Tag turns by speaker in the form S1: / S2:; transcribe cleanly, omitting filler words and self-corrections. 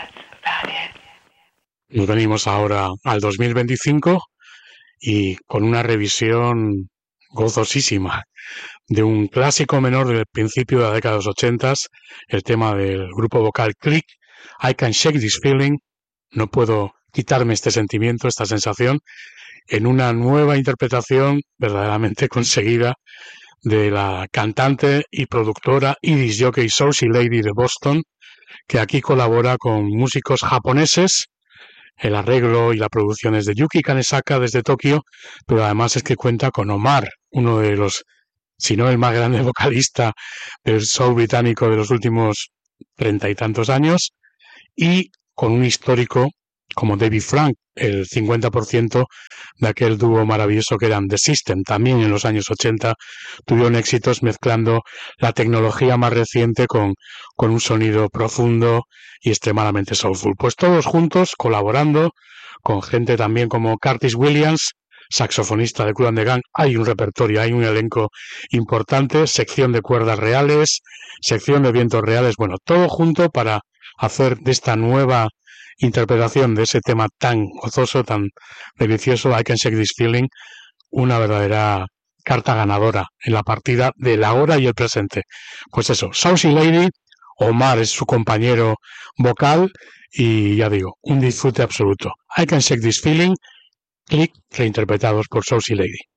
S1: Nos venimos ahora al 2025 y con una revisión gozosísima de un clásico menor del principio de la década de los 80, el tema del grupo vocal Click, I Can Shake This Feeling, no puedo quitarme este sentimiento, esta sensación, en una nueva interpretación verdaderamente conseguida de la cantante y productora y disc jockey Saucy Lady de Boston, que aquí colabora con músicos japoneses. El arreglo y la producción es de Yuki Kanesaka desde Tokio, pero además es que cuenta con Omar, uno de los, si no el más grande vocalista del soul británico de los últimos 30 y tantos años, y con un histórico como David Frank, el 50% de aquel dúo maravilloso que eran The System. También en los años 80 tuvieron éxitos mezclando la tecnología más reciente con un sonido profundo y extremadamente soulful. Pues todos juntos, colaborando con gente también como Curtis Williams, saxofonista de Kool and the Gang. Hay un repertorio, hay un elenco importante, sección de cuerdas reales, sección de vientos reales, bueno, todo junto para hacer de esta nueva interpretación de ese tema tan gozoso, tan delicioso, I Can Shake This Feeling, una verdadera carta ganadora en la partida del ahora y el presente. Pues eso, Saucy Lady, Omar es su compañero vocal y ya digo, un disfrute absoluto. I Can Shake This Feeling, Click, reinterpretados por Saucy Lady.